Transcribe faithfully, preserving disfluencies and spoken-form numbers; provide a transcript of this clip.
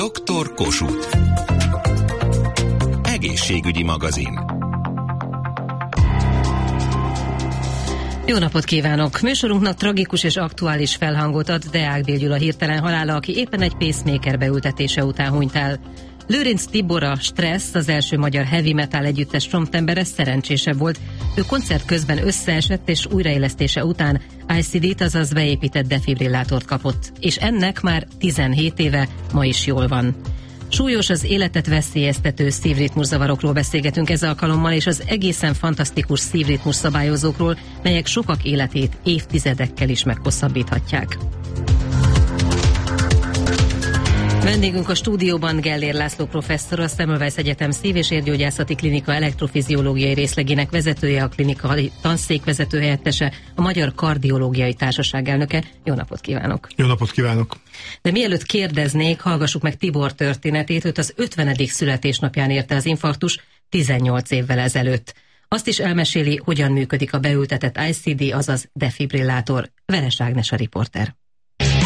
doktor Kossuth. Egészségügyi magazin. Jó napot kívánok! Műsorunknak tragikus és aktuális felhangot ad Deák Bél Gyula hirtelen halála, aki éppen egy pacemaker beültetése után hunyt el. Lőrinc Tibor, a Stressz, az első magyar heavy metal együttes frontembere szerencsésebb volt. Ő koncert közben összeesett és újraélesztése után I C D-t, azaz beépített defibrillátort kapott. És ennek már tizenhét éve, ma is jól van. Súlyos, az életet veszélyeztető szívritmuszavarokról beszélgetünk ez alkalommal, és az egészen fantasztikus szívritmus szabályozókról, melyek sokak életét évtizedekkel is meghosszabbíthatják. Vendégünk a stúdióban Gellér László professzor, a Semmelweis Egyetem Szív- és Érgyógyászati Klinika elektrofiziológiai részlegének vezetője, a klinika tanszékvezető helyettese, a Magyar Kardiológiai Társaság elnöke. Jó napot kívánok! Jó napot kívánok! De mielőtt kérdeznék, hallgassuk meg Tibor történetét. Őt az ötvenedik születésnapján érte az infarktus tizennyolc évvel ezelőtt. Azt is elmeséli, hogyan működik a beültetett I C D, azaz defibrillátor. Veres Ágnes a riporter.